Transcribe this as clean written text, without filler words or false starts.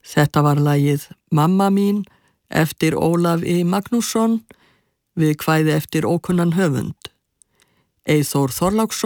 Þetta var lagið Mamma mín eftir Ólaf I. Magnússon við kvæði eftir ókunnan höfund. Eyþór Þorláksson